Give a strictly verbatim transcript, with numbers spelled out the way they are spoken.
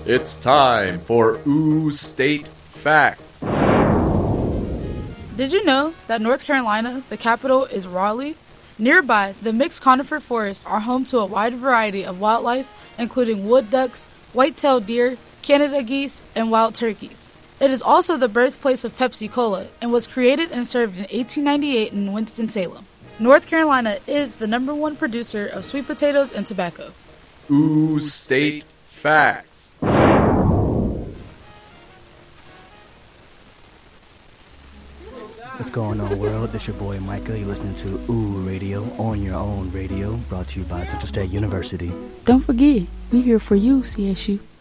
It's time for Ooh State Facts. Did you know that North Carolina, the capital, is Raleigh? Nearby, the mixed conifer forests are home to a wide variety of wildlife, including wood ducks, white-tailed deer, Canada geese, and wild turkeys. It is also the birthplace of Pepsi Cola and was created and served in eighteen ninety-eight in Winston-Salem. North Carolina is the number one producer of sweet potatoes and tobacco. Ooh State Facts. What's going on, world? This your boy Micah. You're listening to Ooh Radio on your own radio, brought to you by Central State University. Don't forget, we're here for you, C S U.